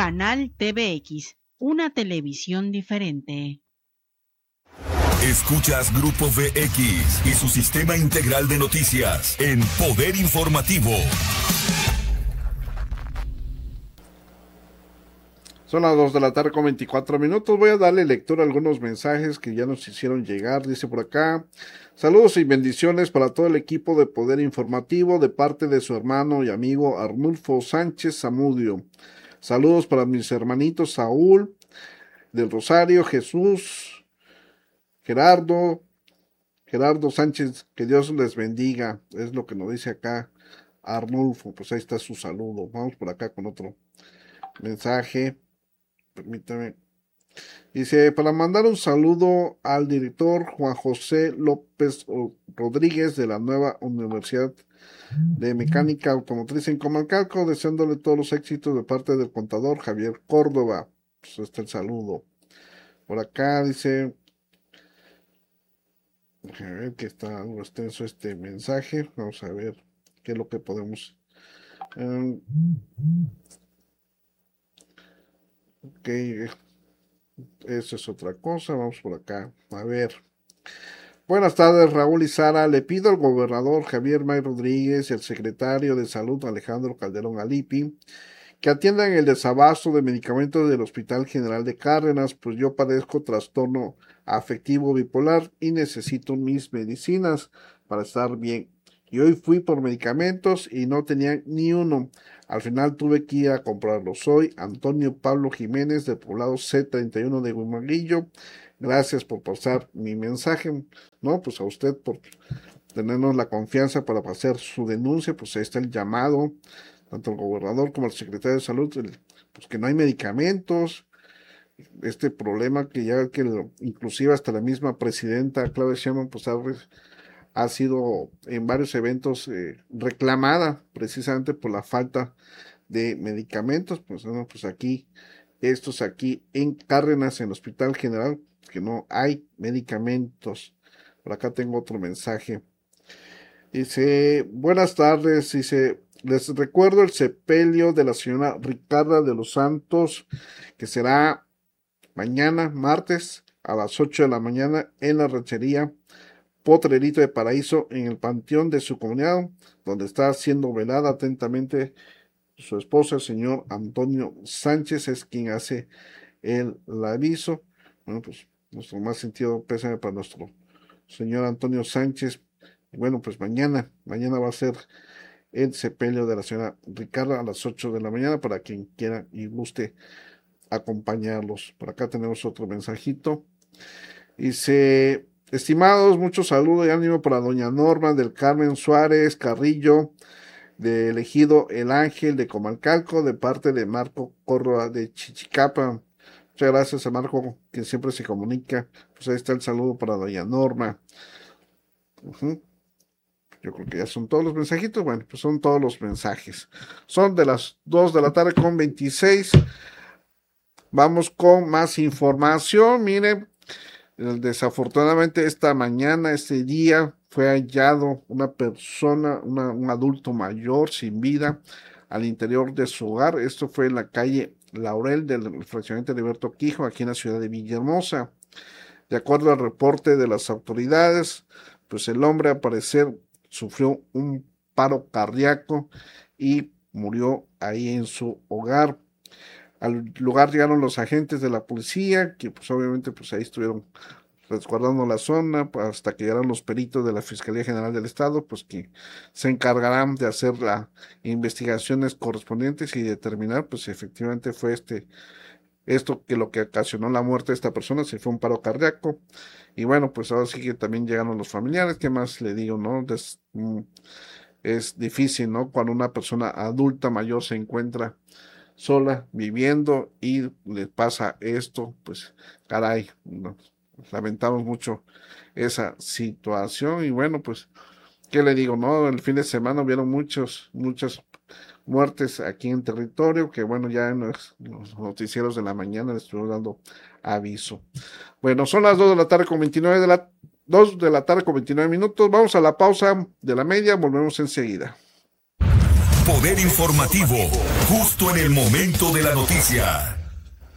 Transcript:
Canal TVX, una televisión diferente. Escuchas Grupo VX y su sistema integral de noticias en Poder Informativo. Son las 2 de la tarde con 24 minutos. Voy a darle lectura a algunos mensajes que ya nos hicieron llegar. Dice por acá: saludos y bendiciones para todo el equipo de Poder Informativo de parte de su hermano y amigo Arnulfo Sánchez Zamudio. Saludos para mis hermanitos Saúl del Rosario, Jesús, Gerardo Sánchez, que Dios les bendiga. Es lo que nos dice acá Arnulfo. Pues ahí está su saludo. Vamos por acá con otro mensaje. Permítame. Dice, para mandar un saludo al director Juan José López Rodríguez de la nueva Universidad de Mecánica Automotriz en Comalcalco, deseándole todos los éxitos de parte del contador Javier Córdoba. Pues está el saludo. Por acá dice, a ver que está algo extenso este mensaje. Vamos a ver qué es lo que podemos. Ok, eso es otra cosa. Vamos por acá. A ver. Buenas tardes, Raúl y Sara. Le pido al gobernador Javier May Rodríguez y al secretario de Salud Alejandro Calderón Alipi que atiendan el desabasto de medicamentos del Hospital General de Cárdenas, pues yo padezco trastorno afectivo bipolar y necesito mis medicinas para estar bien. Y hoy fui por medicamentos y no tenían ni uno. Al final tuve que ir a comprarlos. Soy Antonio Pablo Jiménez del poblado C31 de Huimanguillo. Gracias por pasar mi mensaje. No, pues a usted por tenernos la confianza para hacer su denuncia. Pues ahí está el llamado, tanto el gobernador como el secretario de Salud, pues que no hay medicamentos. Este problema que ya que inclusive hasta la misma presidenta Claudia Sheinbaum pues ha sido en varios eventos reclamada precisamente por la falta de medicamentos. Pues bueno, pues aquí en Cárdenas, en el Hospital General, que no hay medicamentos. Por acá tengo otro mensaje. Dice, buenas tardes, dice, les recuerdo el sepelio de la señora Ricarda de los Santos, que será mañana, martes, a las 8 de la mañana, en la ranchería Potrerito de Paraíso, en el panteón de su comunidad, donde está siendo velada atentamente su esposo, el señor Antonio Sánchez, es quien hace el aviso. Bueno, pues nuestro más sentido pésame para nuestro señor Antonio Sánchez. Bueno, pues mañana va a ser el sepelio de la señora Ricarda a las 8 de la mañana para quien quiera y guste acompañarlos. Por acá tenemos otro mensajito. Dice, estimados, mucho saludo y ánimo para doña Norma del Carmen Suárez Carrillo, de Ejido El Ángel de Comalcalco, de parte de Marco Córdoba de Chichicapa. Muchas gracias a Marco, que siempre se comunica. Pues ahí está el saludo para doña Norma. Yo creo que ya son todos los mensajitos. Bueno, pues son todos los mensajes. Son de las 2 de la tarde con 26. Vamos con más información. Miren, desafortunadamente esta mañana, este día, fue hallado una persona, un adulto mayor sin vida al interior de su hogar. Esto fue en la calle Laurel del fraccionamiento Heriberto Quijo, aquí en la ciudad de Villahermosa. De acuerdo al reporte de las autoridades, pues el hombre al parecer sufrió un paro cardíaco y murió ahí en su hogar. Al lugar llegaron los agentes de la policía, que pues obviamente pues ahí estuvieron resguardando la zona hasta que llegaron los peritos de la Fiscalía General del Estado, pues que se encargarán de hacer las investigaciones correspondientes y determinar pues si efectivamente fue esto que lo que ocasionó la muerte de esta persona, si fue un paro cardíaco. Y bueno, pues ahora sí que también llegaron los familiares. ¿Qué más le digo, no? Es difícil, ¿no? Cuando una persona adulta mayor se encuentra sola, viviendo y le pasa esto, pues caray, no, lamentamos mucho esa situación. Y bueno, pues, ¿qué le digo, no? El fin de semana hubieron muchas muertes aquí en territorio, que bueno, ya en los noticieros de la mañana les estuve dando aviso. Bueno, son las 2 de la tarde con 2 de la tarde con 29 minutos. Vamos a la pausa de la media, volvemos enseguida. Poder informativo, justo en el momento de la noticia.